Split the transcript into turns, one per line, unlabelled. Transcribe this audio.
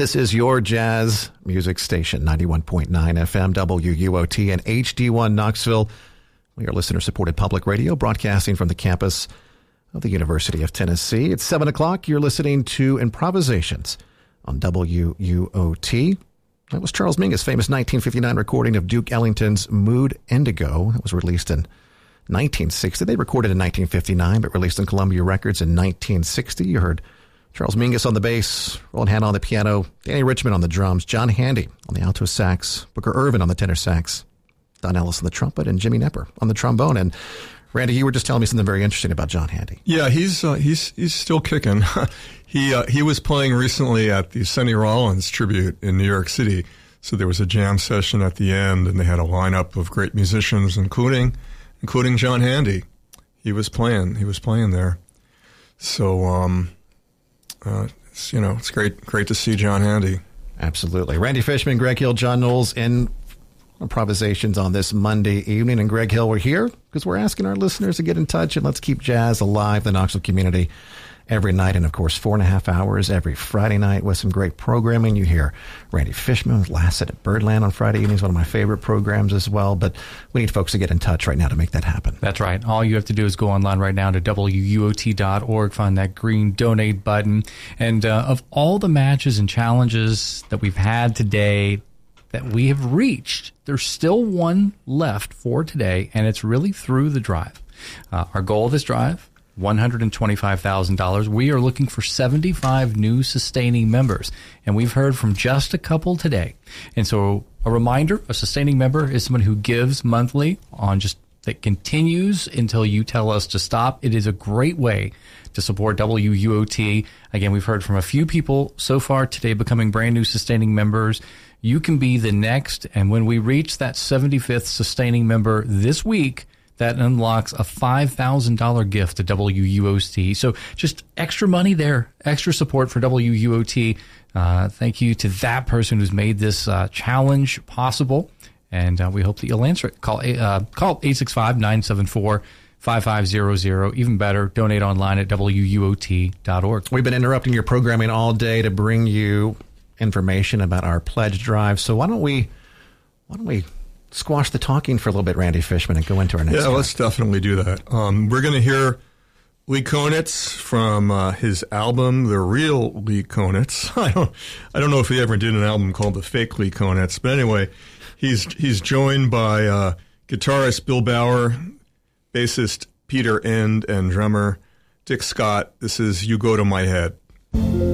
This is your jazz music station, 91.9 FM, WUOT, and HD1 Knoxville. We are listener-supported public radio, broadcasting from the campus of the University of Tennessee. It's 7 o'clock. You're listening to Improvisations on WUOT. That was Charles Mingus' famous 1959 recording of Duke Ellington's Mood Indigo. It was released in 1960. They recorded in 1959, but released on Columbia Records in 1960. You heard Charles Mingus on the bass, Roland Hanna on the piano, Danny Richmond on the drums, John Handy on the alto sax, Booker Ervin on the tenor sax, Don Ellis on the trumpet, and Jimmy Knepper on the trombone. And Randy, you were just telling me something very interesting about John Handy.
Yeah, he's still kicking. He was playing recently at the Sonny Rollins tribute in New York City. So there was a jam session at the end, and they had a lineup of great musicians, including John Handy. He was playing there. So it's great to see John Handy.
Absolutely. Randy Fishman, Greg Hill, John Knowles in Improvisations on this Monday evening. And Greg Hill, we're here because we're asking our listeners to get in touch and let's keep jazz alive, the Knoxville community, every night. And, of course, 4.5 hours every Friday night with some great programming. You hear Randy Fishman with Last Set at Birdland on Friday evenings, one of my favorite programs as well. But we need folks to get in touch right now to make that happen.
That's right. All you have to do is go online right now to WUOT.org, find that green donate button. And of all the matches and challenges that we've had today that we have reached, there's still one left for today, and it's really through the drive. Our goal of this drive, $125,000. We are looking for 75 new sustaining members, and we've heard from just a couple today. And so a reminder, a sustaining member is someone who gives monthly on just that continues until you tell us to stop. It is a great way to support WUOT. Again, we've heard from a few people so far today becoming brand new sustaining members. You can be the next, and when we reach that 75th sustaining member this week, that unlocks a $5,000 gift to WUOT. So just extra money there, extra support for WUOT. Thank you to that person who's made this challenge possible, and we hope that you'll answer it. Call 865-974-5500. Even better, donate online at WUOT.org.
We've been interrupting your programming all day to bring you information about our pledge drive. So why don't we squash the talking for a little bit, Randy Fishman, and go into our next
Yeah, let's definitely do that. We're going to hear Lee Konitz from his album, The Real Lee Konitz. I don't know if he ever did an album called The Fake Lee Konitz, but anyway, he's joined by guitarist Bill Bauer, bassist Peter End, and drummer Dick Scott. This is You Go to My Head.